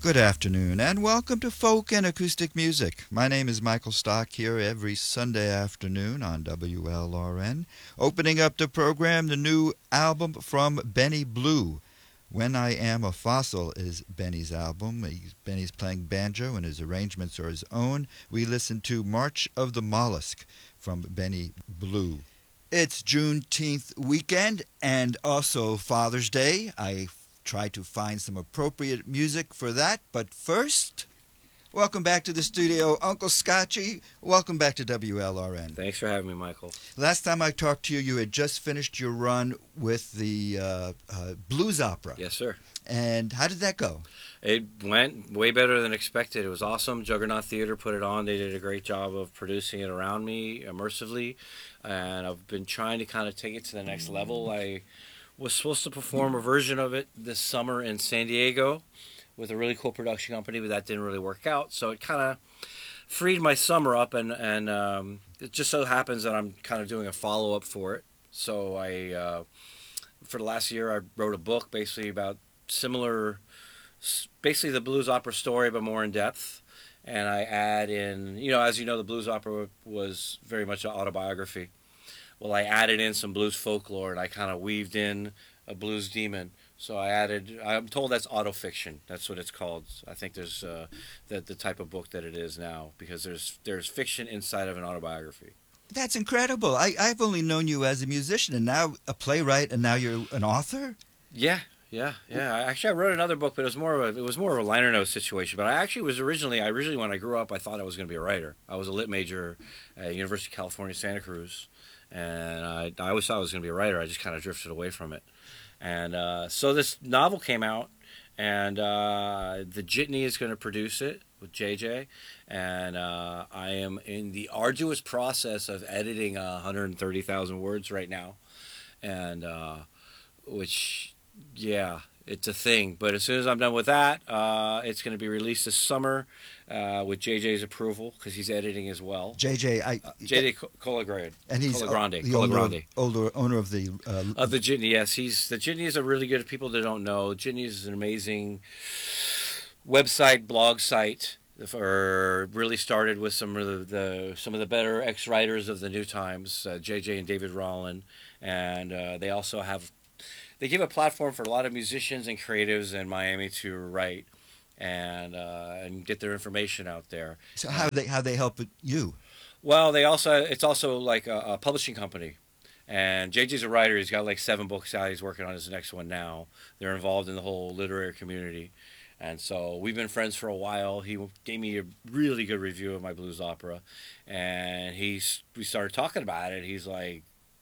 Good afternoon, and welcome to Folk and Acoustic Music. My name is Michael Stock here every Sunday afternoon on WLRN. Opening up the program, the new album from Benny Blue. When I Am a Fossil is Benny's album. Benny's playing banjo and his arrangements are his own. We listen to March of the Mollusk from Benny Blue. It's Juneteenth weekend and also Father's Day. I try to find some appropriate music for that, but first, welcome back to the studio, Uncle Scotchy. Welcome back to WLRN. Thanks for having me, Michael. Last time I talked to you, you had just finished your run with the blues opera. Yes, sir. And how did that go? It went way better than expected. It was awesome. Juggernaut Theater put it on. They did a great job of producing it around me immersively, and I've been trying to kind of take it to the next level. I was supposed to perform a version of it this summer in San Diego with a really cool production company, but that didn't really work out. So it kind of freed my summer up, and it just so happens that I'm kind of doing a follow-up for it. So for the last year, I wrote a book basically about basically the blues opera story, but more in depth. And I add in, as you know, the blues opera was very much an autobiography. Well, I added in some blues folklore, and I kind of weaved in a blues demon. So I'm told that's autofiction. That's what it's called. I think there's the type of book that it is now, because there's fiction inside of an autobiography. That's incredible. I've only known you as a musician, and now a playwright, and now you're an author? Yeah. Actually, I wrote another book, but it was more of a liner note situation. But I originally when I grew up, I thought I was going to be a writer. I was a lit major at University of California, Santa Cruz. And I always thought I was going to be a writer. I just kind of drifted away from it. And so this novel came out, and the Jitney is going to produce it with JJ. And I am in the arduous process of editing 130,000 words right now. And it's a thing. But as soon as I'm done with that, it's going to be released this summer with JJ's approval, because he's editing as well. JJ Colagrande. And he's the older owner of the Jitney. Yes, the Jitney is a really good. People that don't know, Jitney is an amazing website, blog site. Really started with some of the better ex-writers of the New Times, JJ and David Rollin, and they give a platform for a lot of musicians and creatives in Miami to write and get their information out there. So how they help you? Well, it's also like a publishing company. And JJ's a writer. He's got like 7 books out. He's working on his next one now. They're involved in the whole literary community. And so we've been friends for a while. He gave me a really good review of my blues opera. And we started talking about it. He's like,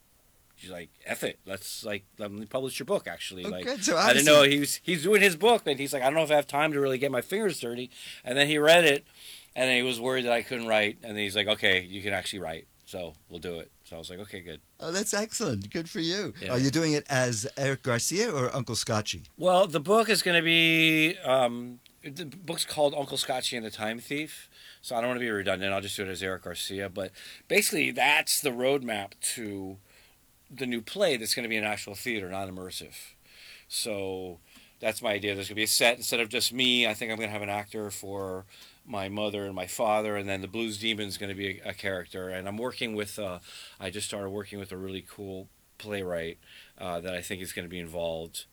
F it. Let me publish your book, actually. Okay, so I didn't know he's doing his book, and he's like, I don't know if I have time to really get my fingers dirty. And then he read it, and then he was worried that I couldn't write. And then he's like, okay, you can actually write, so we'll do it. So I was like, okay, good. Oh, that's excellent. Good for you. Yeah. Are you doing it as Eric Garcia or Uncle Scotchy? Well, the book is going to be the book's called Uncle Scotchy and the Time Thief. So I don't want to be redundant. I'll just do it as Eric Garcia. But basically, that's the roadmap to the new play that's going to be in actual theater, not immersive. So that's my idea. There's going to be a set. Instead of just me, I think I'm going to have an actor for my mother and my father, and then the Blues Demon is going to be a character. And I'm working with, I just started working with a really cool playwright that I think is going to be involved.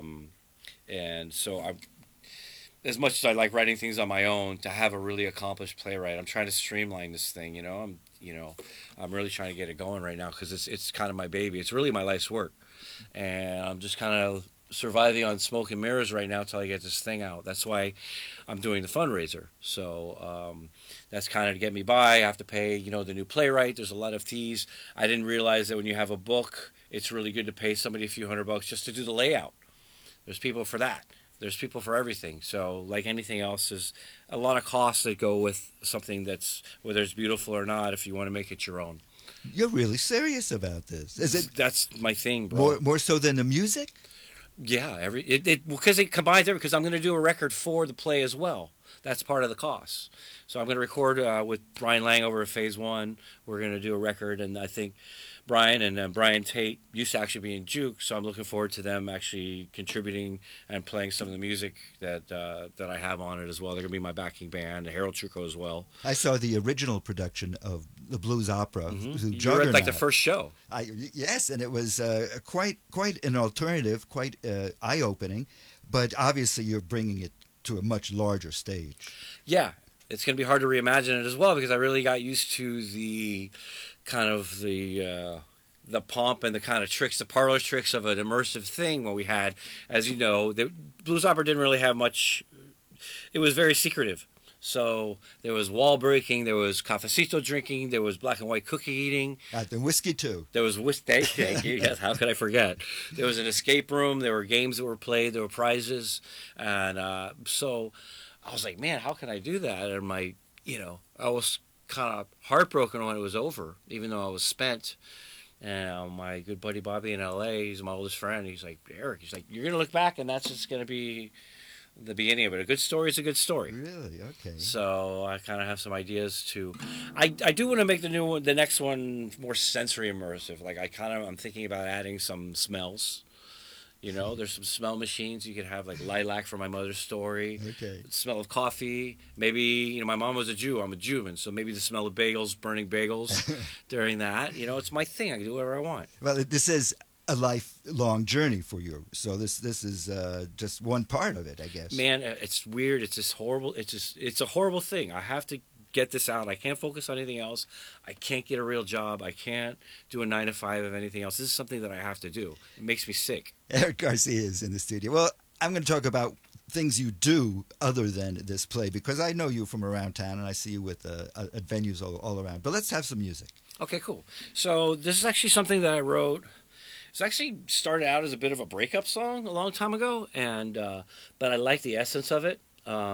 And so as much as I like writing things on my own, to have a really accomplished playwright, I'm trying to streamline this thing. I'm really trying to get it going right now, because it's kind of my baby. It's really my life's work, and I'm just kind of surviving on smoke and mirrors right now till I get this thing out. That's why I'm doing the fundraiser. So that's kind of to get me by. I have to pay, the new playwright. There's a lot of fees. I didn't realize that when you have a book, it's really good to pay somebody a few $100 just to do the layout. There's people for that. There's people for everything. So like anything else, there's a lot of costs that go with something that's, whether it's beautiful or not, if you want to make it your own. You're really serious about this. Is it? That's my thing, bro. More so than the music? Yeah, because it combines everything. Because I'm going to do a record for the play as well. That's part of the cost. So I'm going to record with Brian Lang over at Phase One. We're going to do a record, and I think Brian and Brian Tate used to actually be in Juke, so I'm looking forward to them actually contributing and playing some of the music that I have on it as well. They're going to be my backing band, Harold Trucco as well. I saw the original production of the blues opera, You were at like the first show. Yes, and it was quite an alternative, quite eye-opening, but obviously you're bringing it to a much larger stage. Yeah, it's going to be hard to reimagine it as well because I really got used to the kind of the pomp and the kind of tricks, the parlor tricks of an immersive thing. What we had, as you know, the blues opera didn't really have much. It was very secretive. So there was wall breaking, there was cafecito drinking, there was black and white cookie eating. The whiskey too. There was whiskey. Thank you. Yes, how could I forget? There was an escape room. There were games that were played. There were prizes, and so I was like, man, how can I do that? And I was kind of heartbroken when it was over, even though I was spent. And my good buddy Bobby in L.A., he's my oldest friend. He's like, Eric, you're gonna look back, and that's just gonna be the beginning of it. A good story is a good story. Really? Okay. So I kind of have some ideas to. I do want to make the next one more sensory immersive. Like I'm thinking about adding some smells. There's some smell machines. You could have like lilac from my mother's story. Okay. The smell of coffee. Maybe my mom was a Jew. I'm a Jew, and so maybe the smell of bagels, burning bagels, during that. It's my thing. I can do whatever I want. Well, this is a lifelong journey for you. So this is just one part of it, I guess. Man, it's weird. It's just horrible. It's a horrible thing. I have to get this out. I can't focus on anything else. I can't get a real job. I can't do a 9 to 5 of anything else. This is something that I have to do. It makes me sick. Eric Garcia is in the studio. Well, I'm going to talk about things you do other than this play because I know you from around town and I see you with at venues all around. But let's have some music. Okay, cool. So this is actually something that I wrote. It's actually started out as a bit of a breakup song a long time ago, and but I like the essence of it.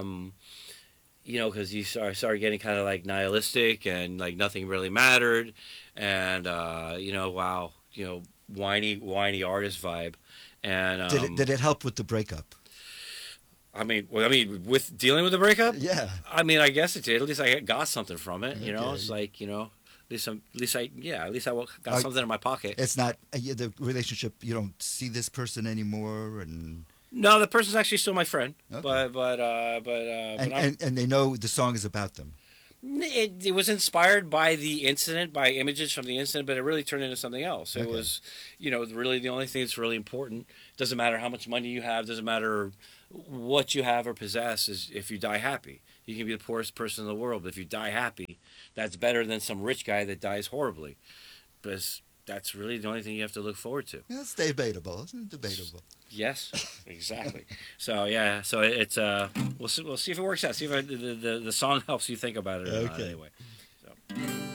Because you started getting kind of like nihilistic and like nothing really mattered, and wow, whiny artist vibe. And did it help with the breakup? With dealing with the breakup, yeah. I guess it did. At least I got something from it. Okay. It's like at least I got something in my pocket. It's not the relationship. You don't see this person anymore, and no, the person's actually still my friend. Okay. And they know the song is about them. It was inspired by the incident, by images from the incident, but it really turned into something else. Okay. It was, really the only thing that's really important. Doesn't matter how much money you have. Doesn't matter what you have or possess. Is if you die happy. You can be the poorest person in the world, but if you die happy, that's better than some rich guy that dies horribly. Because that's really the only thing you have to look forward to. Yeah, it's debatable. It's debatable. Yes, exactly. So yeah, so it's we'll see if it works out. See if the song helps you think about it or not. Anyway. So.